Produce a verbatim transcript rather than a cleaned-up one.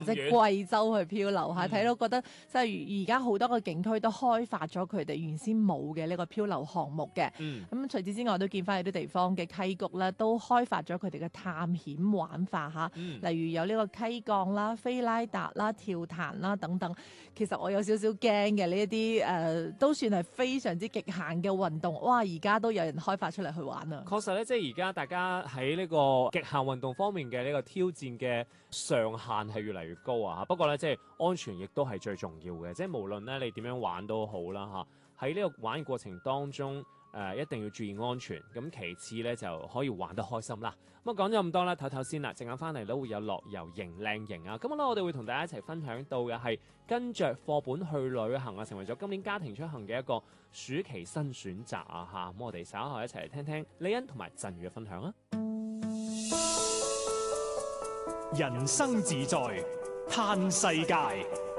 即係貴州去漂流下，睇、嗯、到覺得即係而家好多個景區都開發咗佢哋原先冇嘅呢個漂流項目嘅。咁、嗯、除此之外，都見翻有啲地方嘅溪谷咧，都開發咗佢哋嘅探險玩法嚇、嗯。例如有呢個溪降啦、菲拉達啦、跳壇啦等等。其實我有少少驚嘅呢一啲誒，都算係非常之極限嘅運動。哇！而家都有人開發出嚟去玩啊。 確實咧，即係而家大家喺呢個極限運動方面嘅呢個挑戰嘅上限係越嚟越高啊！不過咧，即係安全亦都係最重要嘅，即係無論咧你點樣玩都好啦嚇。喺呢個玩嘅過程當中，誒、呃、一定要注意安全。咁其次咧就可以玩得開心啦。咁啊講咗咁多啦，唞唞先啦，陣間翻嚟都會有樂遊型靚型啊！咁咧我哋會同大家一齊分享到嘅係跟着課本去旅行啊，成為咗今年家庭出行嘅一個暑期新選擇啊嚇！咁我哋稍後一齊嚟聽聽李欣同埋振宇嘅分享啊！ 人生自在嘆世界，